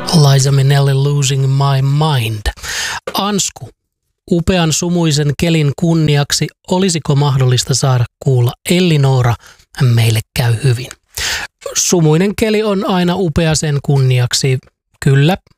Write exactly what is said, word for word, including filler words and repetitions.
Liza Minnelli Losing My Mind. Ansku, upean sumuisen kelin kunniaksi, olisiko mahdollista saada kuulla Ellinora, meille käy hyvin. Sumuinen keli on aina upea sen kunniaksi. Kyllä,